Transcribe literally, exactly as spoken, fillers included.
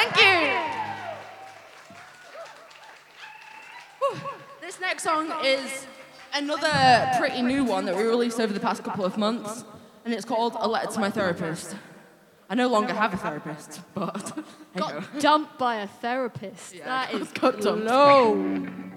Thank you. Whew. This next song is another pretty new one that we released over the past couple of months, and it's called A Letter to My Therapist. I no longer have a therapist, but... Got dumped by a therapist. Yeah, that got- is got dumped. low.